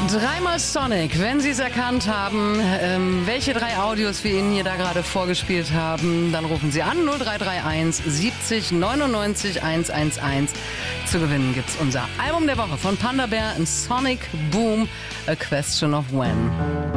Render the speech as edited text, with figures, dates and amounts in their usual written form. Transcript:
Dreimal Sonic, wenn Sie es erkannt haben, welche 3 Audios wir Ihnen hier da gerade vorgespielt haben, dann rufen Sie an 0331 70 99 111. Zu gewinnen gibt's unser Album der Woche von Panda Bear, Sonic Boom, A Question of When.